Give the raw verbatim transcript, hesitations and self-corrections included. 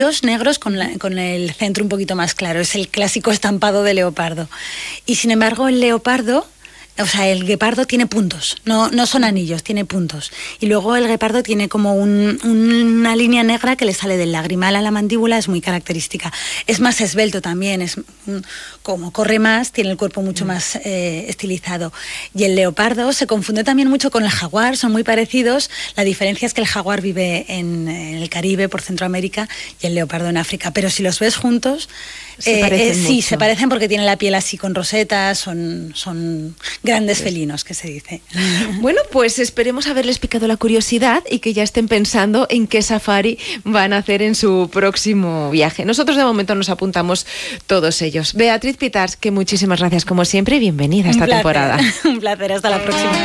Dos negros con, la, con el centro un poquito más claro. Es el clásico estampado de leopardo. Y sin embargo el leopardo, o sea, el guepardo tiene puntos, no, no son anillos, tiene puntos. Y luego el guepardo tiene como un, una línea negra que le sale del lagrimal a la mandíbula, es muy característica. Es más esbelto también, es como corre más, tiene el cuerpo mucho más eh, estilizado. Y el leopardo se confunde también mucho con el jaguar, son muy parecidos. La diferencia es que el jaguar vive en, en el Caribe, por Centroamérica, y el leopardo en África. Pero si los ves juntos, se eh, parecen eh, sí, mucho. se parecen porque tienen la piel así con rosetas, son, son grandes felinos, que se dice. Bueno, pues esperemos haberles picado la curiosidad y que ya estén pensando en qué safari van a hacer en su próximo viaje. Nosotros de momento nos apuntamos todos ellos. Beatriz Pitars, que muchísimas gracias como siempre y bienvenida a esta Un placer, temporada. un placer, hasta la próxima.